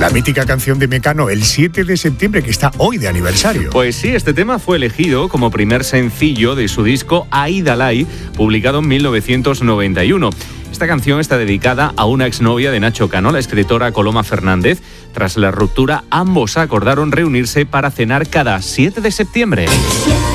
la mítica canción de Mecano, El 7 de septiembre, que está hoy de aniversario. Pues sí, este tema fue elegido como primer sencillo de su disco Aidalai, publicado en 1991. Esta canción está dedicada a una exnovia de Nacho Cano, la escritora Coloma Fernández. Tras la ruptura, ambos acordaron reunirse para cenar cada 7 de septiembre.